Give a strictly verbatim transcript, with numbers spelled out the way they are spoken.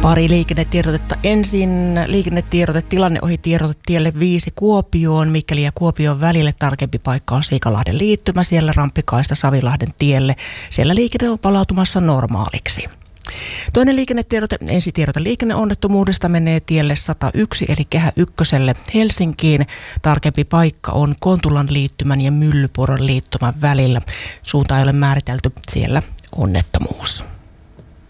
Pari liikennetiedotetta. Ensin liikennetiedote, tilanne ohi tiedote tielle viisi Kuopioon. Mikkeli ja Kuopion välille tarkempi paikka on Siikalahden liittymä. Siellä ramppikaista Savilahden tielle. Siellä liikenne on palautumassa normaaliksi. Toinen liikennetiedote, ensitiedote liikenneonnettomuudesta menee tielle sata yksi eli Kehä ykköselle Helsinkiin. Tarkempi paikka on Kontulan liittymän ja Myllypuron liittymän välillä. Suunta ei ole määritelty, siellä onnettomuus.